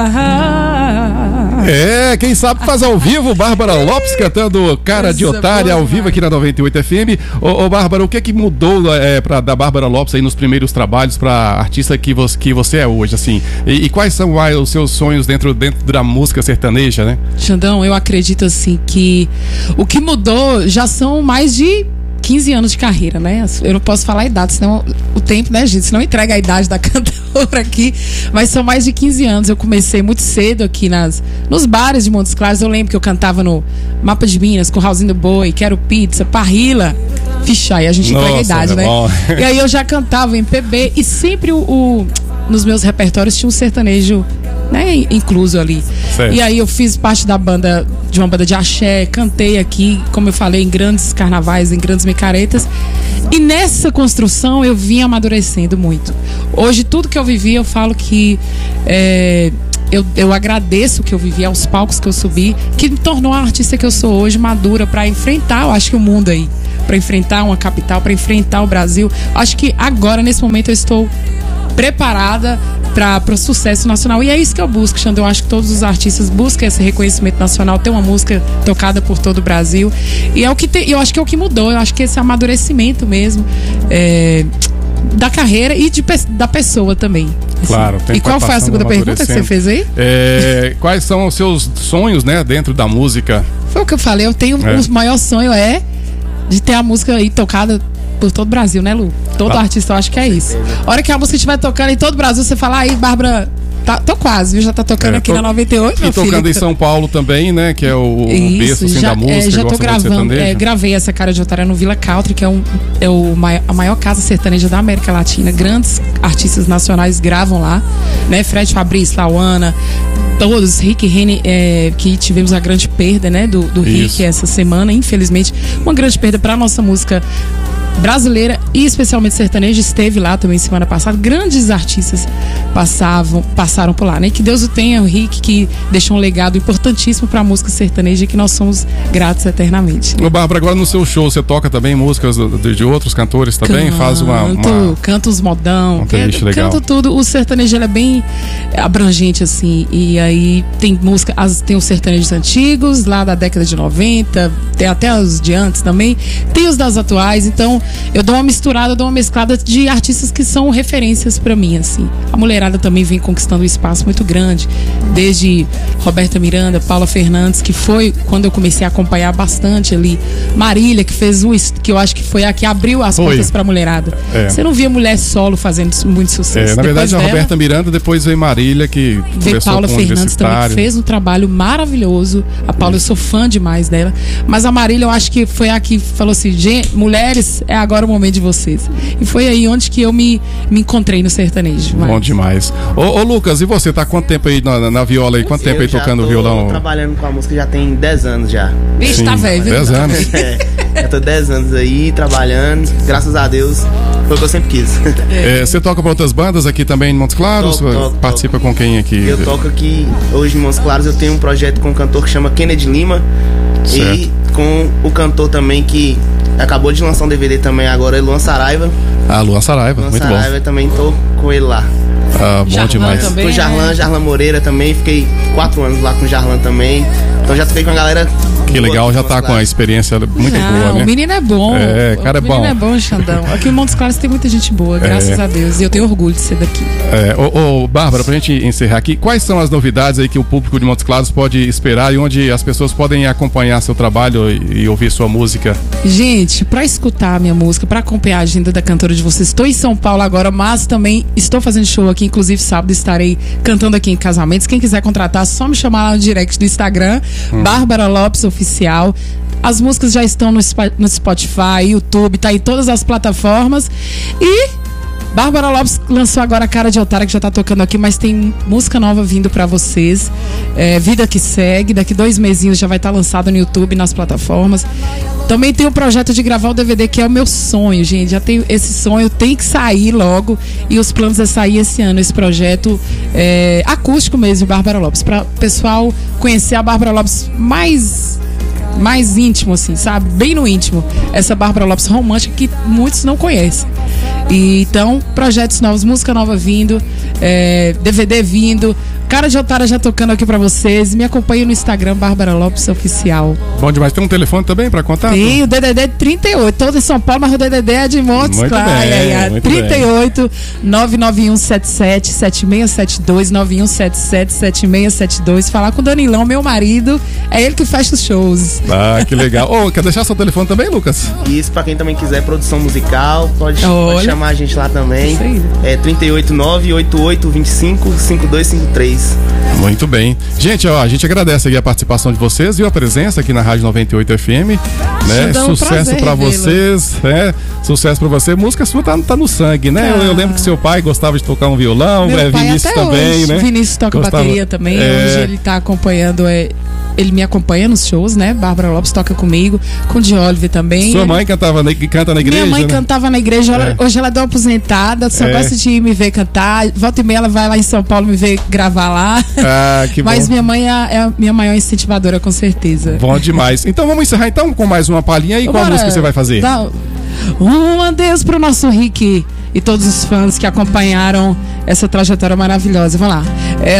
Quem sabe faz ao vivo, Bárbara Lopes cantando Cara de Otária ao vivo aqui na 98 FM. Ô Bárbara, o que é que mudou da Bárbara Lopes aí nos primeiros trabalhos pra artista que você é hoje, assim? E quais são os seus sonhos dentro da música sertaneja, né? Xandão, eu acredito assim que o que mudou já são mais de 15 anos de carreira, né? Eu não posso falar a idade, senão o tempo, né, gente? Senão entrega a idade da cantora aqui. Mas são mais de 15 anos. Eu comecei muito cedo aqui nos bares de Montes Claros. Eu lembro que eu cantava no Mapa de Minas, com Raulzinho do Boi, Quero Pizza, Parrila, Fichai. A gente entrega a idade, né? Bom. E aí eu já cantava MPB e sempre nos meus repertórios tinha um sertanejo, né, incluso ali. Certo. E aí eu fiz parte de uma banda de axé, cantei aqui, como eu falei, em grandes carnavais, em grandes micaretas. E nessa construção eu vim amadurecendo muito. Hoje tudo que eu vivi, eu falo que eu agradeço o que eu vivi, aos palcos que eu subi, que me tornou a artista que eu sou hoje, madura para enfrentar, eu acho que o mundo aí, para enfrentar uma capital, para enfrentar o Brasil. Acho que agora, nesse momento, eu estou preparada para o sucesso nacional. E é isso que eu busco, Xandão. Eu acho que todos os artistas buscam esse reconhecimento nacional, ter uma música tocada por todo o Brasil. E é o que eu acho que é o que mudou. Eu acho que esse amadurecimento mesmo da carreira e da pessoa também. Claro. E qual foi a segunda pergunta que você fez aí? Quais são os seus sonhos, né, dentro da música? Foi o que eu falei. Eu tenho o maior sonho de ter a música aí tocada por todo o Brasil, né, Lu? Todo artista, eu acho que é isso. A hora que a música estiver tocando em todo o Brasil, você fala, aí, Bárbara, tô quase, viu? Já tá tocando aqui na 98, e tocando em São Paulo também, né? Que é o berço assim, da música. Já tô gravando, gravei essa Cara de Otária no Vila Country, que é a maior casa sertaneja da América Latina. Grandes artistas nacionais gravam lá, né? Fred Fabrício, Lauana, todos, Rick e Rene, que tivemos a grande perda, né? Do Rick essa semana, infelizmente. Uma grande perda pra nossa música brasileira e especialmente sertaneja. Esteve lá também semana passada. Grandes artistas passaram por lá, né? Que Deus o tenha, o Rick, que deixou um legado importantíssimo pra música sertaneja e que nós somos gratos eternamente. Ô Bárbara, agora no seu show você toca também músicas de outros cantores também? Canto os modão, legal. Canto tudo. O sertanejo ele é bem abrangente assim, e aí tem música, tem os sertanejos antigos lá da década de 90, tem até os de antes também, tem os das atuais. Então eu dou uma misturada, dou uma mesclada de artistas que são referências pra mim, assim. A mulherada também vem conquistando um espaço muito grande, desde Roberta Miranda, Paula Fernandes, que foi quando eu comecei a acompanhar bastante ali, Marília, que fez que eu acho que foi a que abriu as portas pra mulherada. Você não via mulher solo fazendo muito sucesso. Na verdade, a Roberta Miranda, depois veio Marília, que veio Paula Fernandes também, que fez um trabalho maravilhoso. A Paula, eu sou fã demais dela, mas a Marília, eu acho que foi a que falou assim, mulheres, é agora o momento de vocês. E foi aí onde que eu me encontrei no sertanejo. Bom demais. Ô Lucas, e você tá há quanto tempo aí na viola aí? Quanto tempo aí tocando violão? Eu trabalhando com a música já tem 10 anos já. Vixe, tá velho, viu? 10 anos. Eu tô 10 anos aí trabalhando, graças a Deus, foi o que eu sempre quis. Você toca pra outras bandas aqui também em Montes Claros? Participa com quem aqui? Eu toco aqui, hoje em Montes Claros eu tenho um projeto com um cantor que chama Kennedy Lima. Certo. E com o cantor também que acabou de lançar um DVD também agora, é Luan Saraiva. Luan Saraiva, muito bom. Luan Saraiva, também tô com ele lá. Bom Jarlan demais. Também, com Jarlan Moreira também, fiquei 4 anos lá com o Jarlan também. Então já toquei com a galera. Que legal, já tá com a experiência muito boa, né? O menino é bom. Cara, é bom. O menino é bom, Xandão. Aqui em Montes Claros tem muita gente boa, graças a Deus. E eu tenho orgulho de ser daqui. Bárbara, pra gente encerrar aqui, quais são as novidades aí que o público de Montes Claros pode esperar e onde as pessoas podem acompanhar seu trabalho e ouvir sua música? Gente, pra escutar a minha música, pra acompanhar a agenda da cantora de vocês, estou em São Paulo agora, mas também estou fazendo show aqui, inclusive sábado estarei cantando aqui em casamentos. Quem quiser contratar, só me chamar lá no direct do Instagram, Bárbara Lopes Oficial. As músicas já estão no Spotify, YouTube, tá em todas as plataformas. E Bárbara Lopes lançou agora a Cara de Otária, que já tá tocando aqui, mas tem música nova vindo pra vocês. Vida que Segue, daqui 2 mesinhos já vai estar lançado no YouTube, nas plataformas. Também tem o projeto de gravar o DVD, que é o meu sonho, gente. Já tenho esse sonho, tem que sair logo. E os planos é sair esse ano, esse projeto acústico mesmo, Bárbara Lopes. Pra o pessoal conhecer a Bárbara Lopes mais íntimo, assim, sabe? Bem no íntimo. Essa Bárbara Lopes romântica que muitos não conhecem. E então, projetos novos, música nova vindo, DVD vindo, Cara de Otária já tocando aqui pra vocês. Me acompanhe no Instagram, Bárbara Lopes Oficial. Bom demais. Tem um telefone também pra contar? Tem, o DDD 38. Todo em São Paulo, mas o DDD é de Montes Claros. 38 99177 7672 9177 7672. Falar com o Danilão, meu marido. É ele que fecha os shows. Ah, que legal. Quer deixar seu telefone também, Lucas? Isso, pra quem também quiser produção musical, pode chamar a gente lá também. Isso aí. É 389-8825-5253. Muito bem. Gente, a gente agradece aqui a participação de vocês e a presença aqui na Rádio 98 FM, né? Sucesso pra vocês, né? Sucesso pra você. Música sua tá no sangue, né? Eu lembro que seu pai gostava de tocar um violão, Vinícius também, hoje, né? Vinícius toca bateria também. Hoje ele tá acompanhando, ele me acompanha nos shows, né? Bárbara Lopes toca comigo, com o Diolive também. Sua mãe canta na igreja? Minha mãe cantava na igreja, hoje ela deu uma aposentada, só gosta de me ver cantar. Volta e meia ela vai lá em São Paulo me ver gravar lá. Ah, que bom. Mas minha mãe é a minha maior incentivadora, com certeza. Bom demais. Então vamos encerrar então com mais uma palhinha aí. Qual música você vai fazer? Um adeus pro nosso Rick e todos os fãs que acompanharam essa trajetória maravilhosa. Vamos lá.